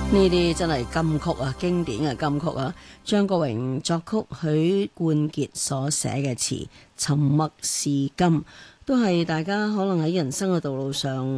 呢啲真係金曲啊，經典嘅金曲啊！張國榮作曲，許冠傑所寫嘅詞，沉默是金，都係大家可能喺人生嘅道路上